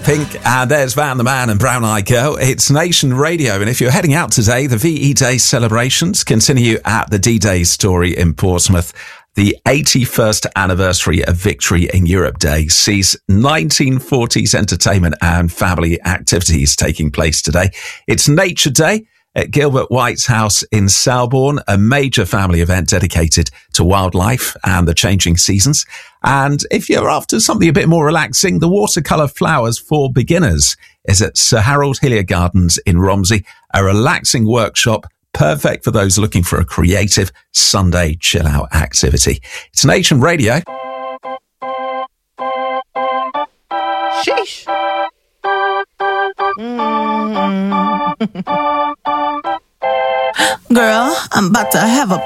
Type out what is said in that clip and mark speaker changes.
Speaker 1: Pink, and there's Van the Man and Brown Eyed Girl. It's Nation Radio, and if you're heading out today, the VE Day celebrations continue at the D-Day story in Portsmouth. The 81st anniversary of Victory in Europe Day sees 1940s entertainment and family activities taking place today. It's Nature Day at Gilbert White's house in Selborne, a major family event dedicated to wildlife and the changing seasons. And if you're after something a bit more relaxing, the Watercolour Flowers for Beginners is at Sir Harold Hillier Gardens in Romsey, a relaxing workshop perfect for those looking for a creative Sunday chill-out activity. It's Nation Radio.
Speaker 2: Sheesh. Girl, I'm about to have a